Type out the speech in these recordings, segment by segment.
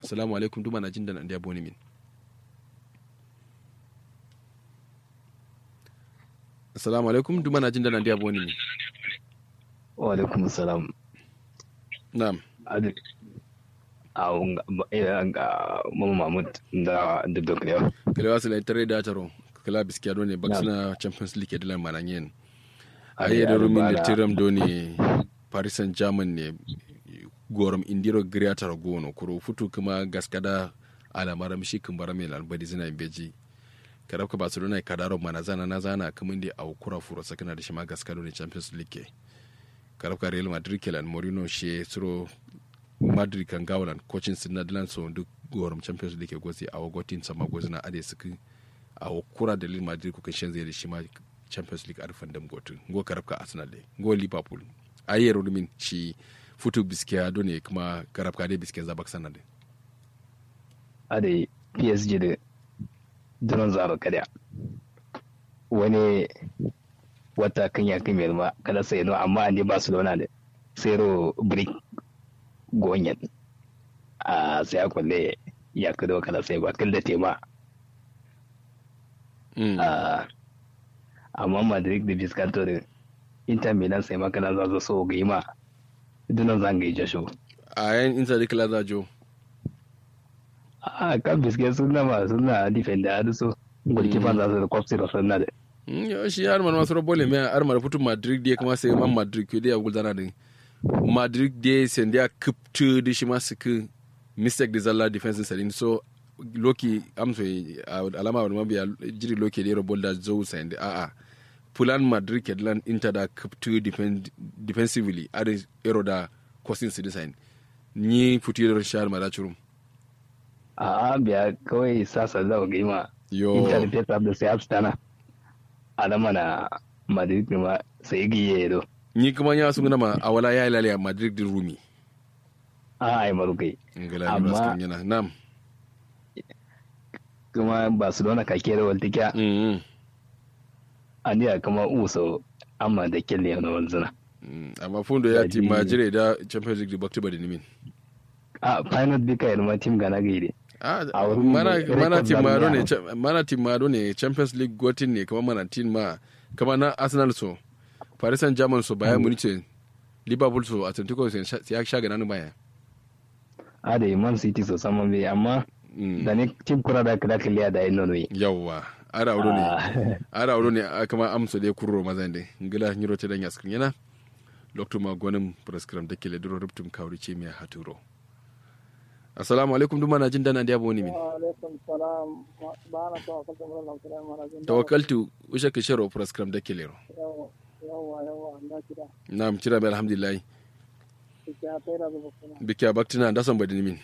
assalamu alaikum duma na jin da nan da boni min assalamu alaikum duma na jin da nan da boni min wa alaikum assalam na'am adi ga mama mahmud da dukkan kalewa sai tare da taro kala biskiya ne baksina champions league da lan mananyen ayi da rumin da tiram ne paris saint germain ne gorom indiro griata gono kuro futu kuma gaskada alamara mishi kumbara mai albadi zina beji karabka barcelona kadaro manazana nazana kuma inda au kura furo sakana da shima gaskado ne champions league karabka real madrid kelan morino she suro madrid kan gawlan coaching sinadlan so duk gorom champions league gozi a wagotin sama gozina ade suku a kura da real madrid kukan shan zai da shima champions league arfan dam gotu go karabka arsenal go liverpool ayyero min shi futu biskiya ne kuma karabka dai biskiya zabak sanade ade PSG da dunan zaro kada wani wata kan ya kai ma kada sai no amma an Barcelona da zero brick gonyen a sai akwalle ya kado kada sai ba kal da tema amma Madrid da Biscanto da Inter Milan sai makana za su so ga ima dunan zanga yi jasho a yan Inter da kala za jo a kan biske suna defender da so goalkeeper za su da kwafsi da sunna da yo shi har man masu bole mai har mar futu Madrid da kuma sai man Madrid ke da gulzana din Madrid da sai da kuptu da shi masu ku mistake da zalla defense din so loki amso alama wa mabiya jiri loki da robol da zo sai da a Pulan Madrid ke lan Inter da kuptu defensively are ero da causing citizen ni futu da shar mara churum a biya kawai sasa za ga ima Inter da Pep da sai abstana alama na Madrid ma sai giye do ni kuma ya sun nama a wala ya ilale a Madrid din Rumi ai marukai amma nam kuma Barcelona kake da waltikiya aniya kuma uso amma da kelle na wanzuna amma fundo ya ti majire da Champions League bakti bari nimin final bika ma team gana gaire mana timado ne Champions League gotin ne kuma mana tin ma kama na Arsenal so Paris Saint-Germain so Bayern Munich Liverpool so Atletico so ya shaga nanu baya da Man City so saman bai amma da ne team kura da kada kiliya da yin nono yawa ara auro ne kama amsa dai kurro mazan dai ngila nyiro te dan yaskrin yana Dr. Magonim prescribe da kile duro rubtum kawrice miya haturo assalamu alaikum duma na jin dana da yabo ne min wa alaikum salam ba na tawakkaltu mun Allah kira mana jin tawakkaltu usha ke sharo prescribe da kile ro yawa da kida na'am kira bai alhamdulillah kiya tayra da bukuna bikiya baktina da san badini min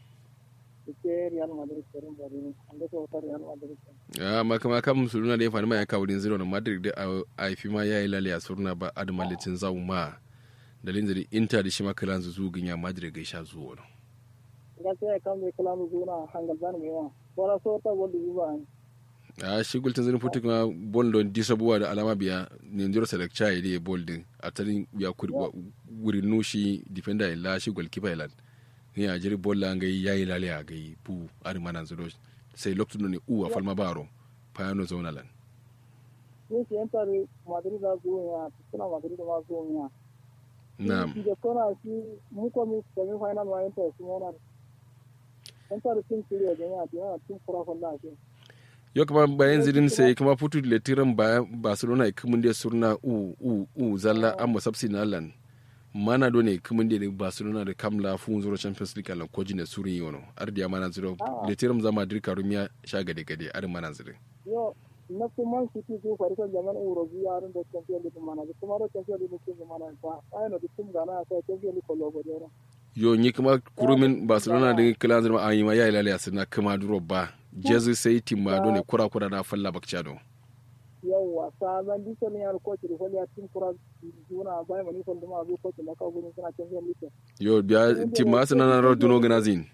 ke Real Madrid kerin bari anda to Real Madrid ma kama kan musuluna da ya fani ma ya kawo din zero na Madrid da a fi ma yayi lalle a surna ba admalitin zawu ma dalin zari Inter da shi ma kalan zugin ya Madrid ga sha zuwa gaskiya kan mai kalamu zuna hangal zan mai yawa wala so ta wanda zuwa a shi gultin zan futu kuma bondo disabuwa da alama biya ne ndiro select chai da boldin a tarin ya wuri nushi defender illa shi goalkeeper ila ni a jiri bolla ngai yayi lale a gai pu ari manan zuro sai loktu ne uwa falma baro payano zona lan ni shi entare Madrid da zuwa suna Madrid da zuwa na'am da kona shi mu ko mu semi final ma enta su mona enta da tin tire da ya ta tin fura ko da shi yo kuma bayan zirin sai kuma futu da tiran bayan Barcelona kuma da surna zalla amma sabsi na lan mana do ne kuma da Barcelona da kamla fun zuro Champions League lan koji ne surin yono ardiya mana zuro da tiran zama Madrid karumiya shaga de gade ar mana zure yo na kuma City ko farko zaman Euro yaran da Champions League mana kuma da Champions League ko mana fa ai no dukkan gana sai Champions League ko logo dero yo ni kuma kurumin Barcelona da kilan zama an yi ma yayi lalle asina kuma duro ba Jesus sai timado ne kura na falla bakchado yawa sabon disa ne yar coach da kwaliya tin kura juna bai mani kon duma zo coach na kawo gurin suna Champions League yo biya timma suna na ro duno ganazin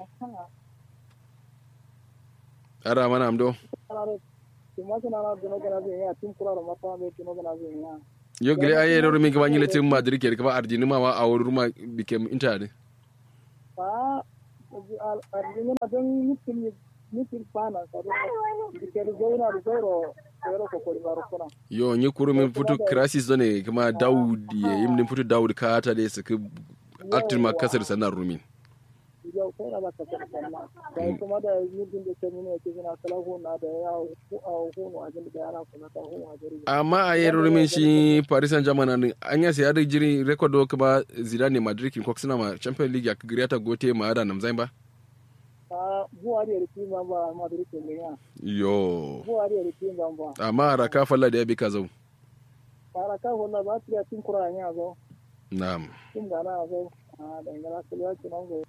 ara mana amdo timma suna na duno ganazin ya tin kura da mata mai duno ganazin ya yo gre aye ro min gaba nyile tim Madrid ke gaba Argentina ma a wuruma bikem Inter ba Argentina don mutum fana sabo dike da zauna da zauro ko ko baro kuna yo ni kuru min futu crisis zone kuma Daud ya yimnin futu Daud ka ta da su aktin ma kasar sanar rumin yau kai na baka sanna da kuma da yidin da ke nuna ke zina kala na da ya ho a jin da yana kuma ta ho a jiri amma a yi rumin shi Paris Saint-Germain an ya sayar da jiri record do kuma Zidane Madrid kin koksina ma Champions League ya Griata gote ma da namzain ba buwari da team ba Madrid ne ya yo buwari da team ba amma raka falla da ya bi ka zo raka falla ba ta tin Qur'ani ya zo na'am tin da na zo da ngala kaliya kinan go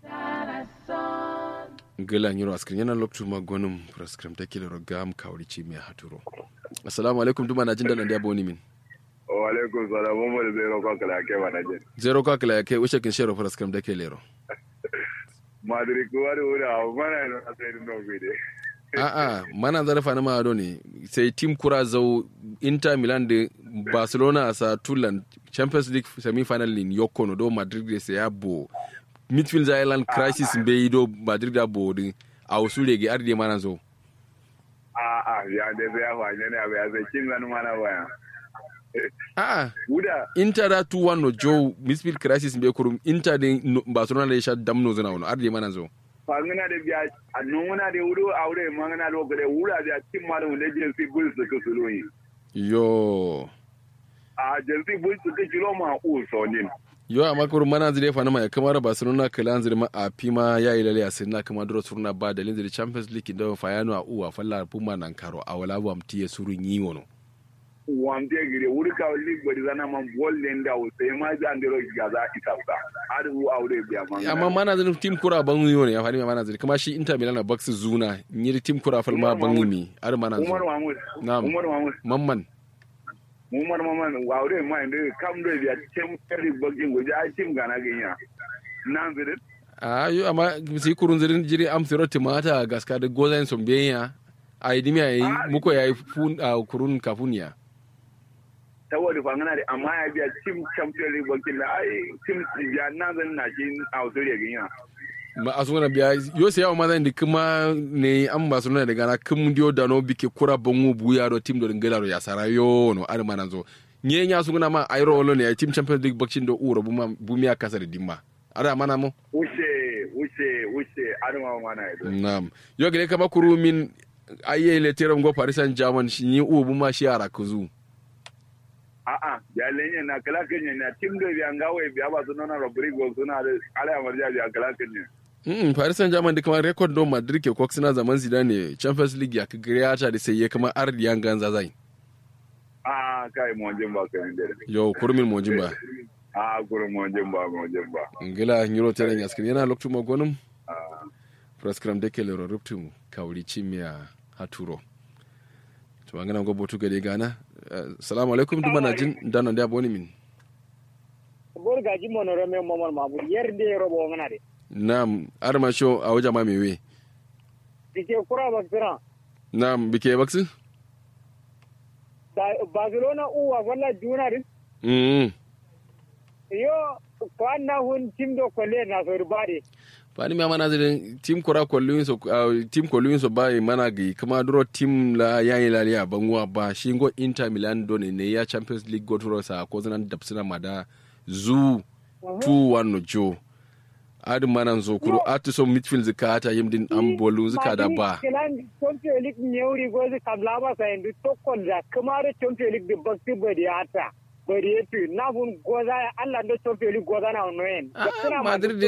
gala nyiro askrin yana loktu magonum prescript take le rogam kawrici mai haturo assalamu alaikum duma na jin da da boni min wa alaikum salam mu da zero ka kala ke wala je zero ka kala ke ushe kin shero prescript take lero Madrid ko wari mana na sai no gide mana zarafa na ma ne sai team kura zau Inter Milan da Barcelona sa Tulan Champions League semi-final in Yokono do Madrid da sai abo midfield island crisis be do Madrid da bodi a usule ge arde mana zo ya da ya fa ne ya zai kin zan mana waya wuda Inter da 2-1 no Joe midfield crisis be kurum Inter de Barcelona da sha damno zana wono arde mana zo fangana da biya annuna da wuro aure mangana do gare wura da tin ma da je bulls da kusuloyi yo jelsi bulls da kilo ma so din yo amma kurum mana zire fa na mai kamar Barcelona kalan zire ma a pima ya ilale asinna kamar duro surna ba da linzire Champions League da fayano a uwa falla puma nan karo a wala bam tiye surun yi wono wamte gire wuri ka league bari zana man bollen da sai ma ji andero gaza itafta adu aure biya man amma mana zin team kura ban yi ne ya fani mana zin kuma shi Inter Milan na box zuna ni team kura fal ma ban mi ar mana zo Umar Mahmud na'am Umar Mahmud mamman aure ma inde kam do biya tem tari bagin goje ai team gana ganya nan zin ayo amma sai kurun zirin jiri am siro timata gaska da gozain sombenya ai dimi ai muko yayi fun kurun kafunya saboda fangana da amma ya biya team champion league wakil da ai team ya nan zan na shi a Australia ganya ma asuna biya yo sai yawa mazan da kuma ne an ba suna da gana kum dio da no bike kura bangu buya do team do ngela ya sarayo no ar mananzo nye nya suna ma ayro wolo ne team champions league bakin do uro bumiya kasa da dimma ara mana mo wuce ar ma mana ido na'am yo gele kama kuru min aye le teram go Paris Saint-Germain shi ni ubu ma shi ara kuzu ya lenye na kala kenya na team do ya ngawe biya ba suna Rodrigo suna da ala amarja ya kala kenya Paris Saint-Germain da kuma record do Madrid ke koksina zaman Zidane Champions League ya kagriata da sai ya kama ardi yan ganza zai kai monjin ba kai dare yo kurmin monjin ba gurin monjin ba ngila nyiro teren yaskri yana loktu magonum program de ke lero ruptum kawri chimia haturo to ngana go botu gade gana assalamu alaikum duma na jin dana da boni min bor gaji monoro me momon mabu yerde robo ngana de nam arma show a waja ma mewe bike kura bakira nam bike baksu Barcelona uwa wala junari yo kwana hun tim do kolle na so rubade fani ma mana zin team kura kolluin so ba mana gi kuma duro team la yayi laliya banwa ba shi go Inter Milan do ne ya Champions League go turo sa ko zanan dabsina mada zu 2-1 no jo adu manan zo kuro atu so midfield zakata yimdin ambolu zakada ba Champions League nyori go kabla ba sai ndu tokkol da kuma da Champions League de bakti bari ata bari yetu na bun goza Allah do Champions League goza na noen Madrid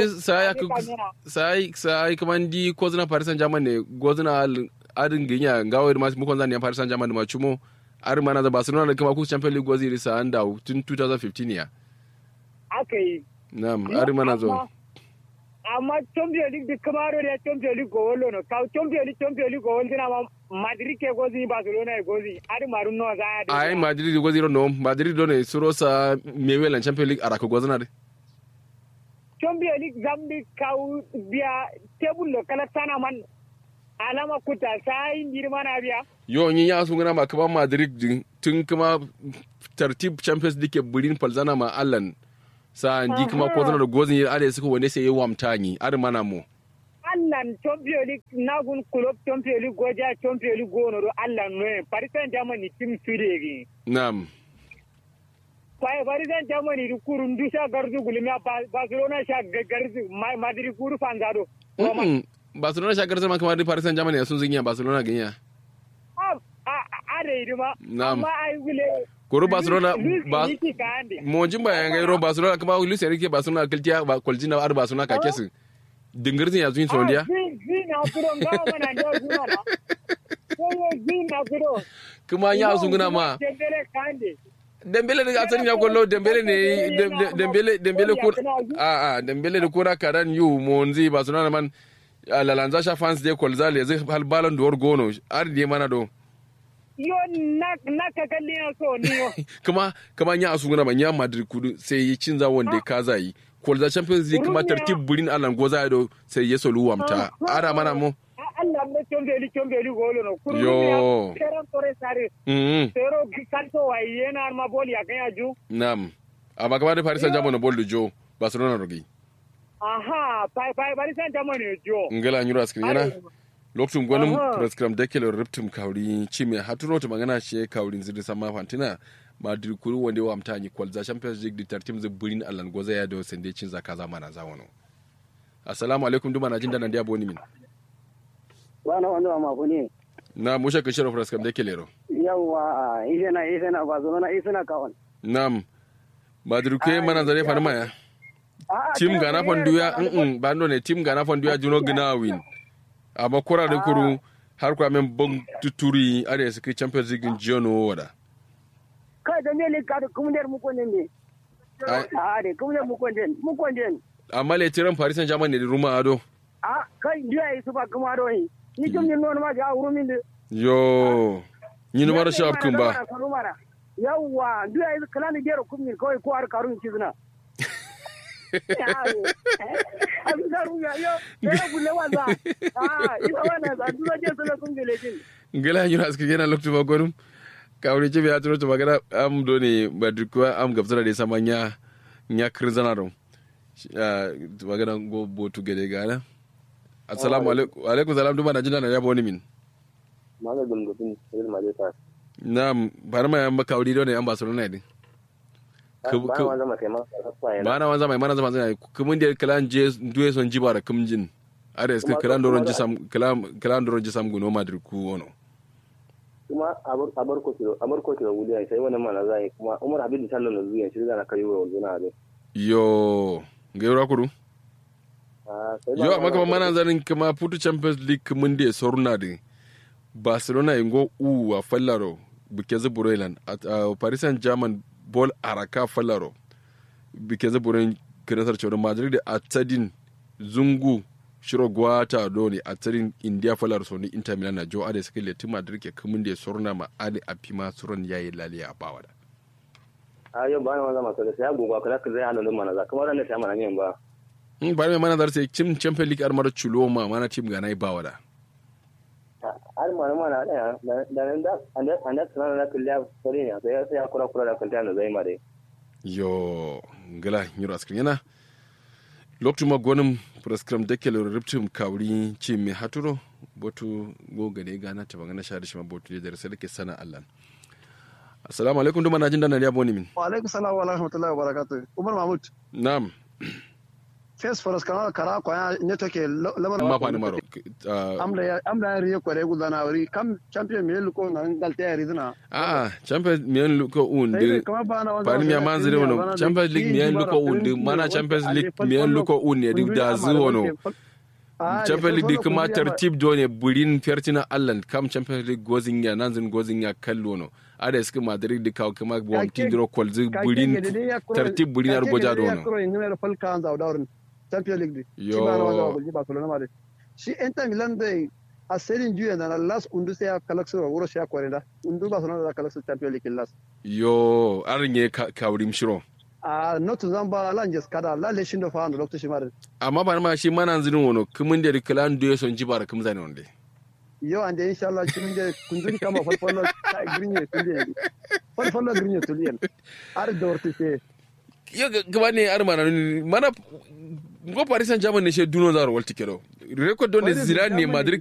sai kuma ndi ko zana Paris Saint-Germain ne gozana adin ginya ngawo ma mu kon zan Paris Saint-Germain ma chumo ar mana da Barcelona da kuma ku Champions League gozi risa anda tun 2015 ya akai na'am ar mana zo amma Champions League de kamaro da Champions League go wollo no ka Champions League go wollo na Madrid ke gozi Barcelona e gozi ari marun no za ai Madrid gozi no Madrid do ne suro sa mewelan Champions League ara ko gozana de Champions League zambi ka biya table lo kala sana man alama kuta sai girma na biya yo yin ya sun gana ma kaman Madrid din tun kuma tartib Champions League burin falzana ma Allan sa ndi kuma ko zana da gozin yi ada suka wane sai yi wamta ni ar mana mo Allah Champions League na gun club Champions League goja Champions League gono do Allah no Paris Saint-Germain team sudegi Naam. Paris Saint-Germain du kurun du sha gardu gulmiya Barcelona sha gardu Madrid kuru fanzado. Barcelona sha gardu kamar da Paris Saint-Germain ya sun zinya Barcelona ganya. Are iduma. Naam. Amma ai gule. Koro Barcelona ba Monjin ba yanga ro Barcelona kuma Luis Enrique Barcelona kaltiya ba koljina ar Barcelona ka kesu. Dingirtin ya zuin sondiya. Zina kuro ngawa mana ndio zina na. Zina kuro. Kuma ya sunguna ma. Dembele kande. Dembele da asalin ya gollo Dembele ne Dembele ko Dembele da kora karan yu monzi Barcelona man lalanza sha fans de kolzale zai hal balon d'or gono ar de mana do. Yo na ka kalli na so ni yo. Kuma ya sunguna ban ya Madrid kudu sai yi cinza wanda ka zai. Kolza Champions League kuma tartib burin Alan goza do sai ya solu wamta. Ara mana mo. Allah me chombeli golo no. Yo. Keran tore sare. Pero kanto wa yena arma boli akanya ju. Naam. Amma kamar da Paris Saint-Germain bol do jo Barcelona rogi. Aha, Paris Saint-Germain jo. Ngala nyura askrin yana. Lokacin gwanin prescribe dekelo riptum kauri chime haturo to magana she kauri zidi sama fantina. Madrid kuru wanda wa mtanyi kwalza Champions League di tartim zai burin Alan goza ya da sende cin zaka zama na zawano. Assalamu alaikum duma na jin dana dia boni min. Bana wanda ma boni. Na musha ka shiro prescribe dekelero. Yawa isena Barcelona isena kawon. Nam. Madrid ke mana zare fa maya. Team gana fonduya bando ne team gana fonduya juno gina win. Amma kura da kuru har kwa men bon tuturi are su Champions League jono wada. Kai da mele ka da kumder mu konden ne. De kumder mu konden. Amma le tiran Paris Saint-Germain ne da Roma ado. Kai ndiya yi su ba kuma ado yi. Ni tum ni non ma ga urumin de. Yo. Ni no mara shop kun ba. Yawa ndiya yi kala ni gero kumni ko har karun kizna. Abin da ruya yo. Ya bulle waza. Ina wannan da duk je su na kungele tin. Ngala yura aske yana lokto ba gonum. Kawri jibe ya turo to magana am do ne badikuwa am gabzara da samanya nya kirzana ron. Magana go botu gede gana. Assalamu alaikum salam duma na jina na yabo ni min. Maga gumgutun irin maleta. Na'am bar ma yan kawri do ne an Barcelona din. Bana wanza mai mana zama kumun da kalan je duwe son jibara kumjin. Are suka kalan doron jisam guno Madrid ku wono. Kuma abar ko kiro wuliya sai wannan mana zai kuma Umar Habib sallallahu alaihi wasallam shi zana kai wa zuna da. Yo gaira kuru. Yo amma kuma mana zanin kuma putu Champions League mun da soruna da Barcelona ingo wa fallaro buke zuburelan Paris Saint-Germain bol araka fallaro buke zuburen kirantar cewa Madrid a tsadin zungu shiro gwata dole a tsarin India falar soni Inter Milan na jo ade suke letin Madrid ke kumin da sorna ma ade apima suron yayi laliya a bawada. Ayo ba na zama sai ya gugwa kala ka zai halin mana za kamar ran da mana ne ba. Ba mai mana zarce cin Champions League armar chulo ma mana team ga nai bawada. Mana da anda sanar da kulliya sori ne sai ya kura da kanta da zai mare. Yo ngala nyuro askrin yana lokacin magonin prescribe da ke riptum kawuri ce mai haturo botu gogane gana ta magana shahada shi ma botu da rasa da ke sana Allah. Assalamu alaikum duma na jin dana ya boni min. Wa alaikum salam wa rahmatullahi wa barakatuh. Umar Mahmud. Na'am. Face forest kana kara kwaya ne take lamar ma fa ni maro. Amda riye kware gudana wuri kam champion me luko nan galte ya rizna. Champion me luko unde. Ba ni ma manzire wono. Champions League me luko unde mana Champions League me luko unde da zuwo no. Champions League kuma tartib dole burin fertina Allah kam Champions League gozin ya nanzin gozin ya kallo no. Ada suka Madrid da kawo kuma buwam tindiro kwalzi burin tartib burin ar goja do no. Champions League yo Barcelona ma shi Inter Milan dai a selin juya na las undu sai kalaksu wuro sai korenda undu Barcelona da kalaksu Champions League las yo arnye kawrim shiro not zamba lanjes kada la leshin da fa lokto shi mare amma ba ma shi mana zinin wono kumun da klan do son jibara kum zane wonde yo ande inshallah kin da kundin kama falfalo grinye tunde falfalo grinye tunde ar dorti se yo gaba ne ar mana go Paris Saint-Germain ne she duno zaro walti kedo record don ne Zidane ne Madrid